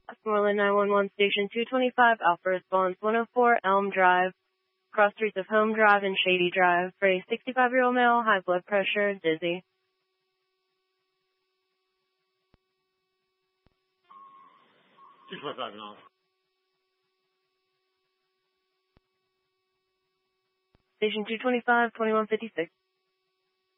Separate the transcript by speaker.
Speaker 1: Westmoreland 911 Station 225, Alpha Response 104 Elm Drive, cross streets of Home Drive and Shady Drive, for a 65-year-old male, high blood pressure, dizzy.
Speaker 2: 225 now.
Speaker 1: Station 225, 2156.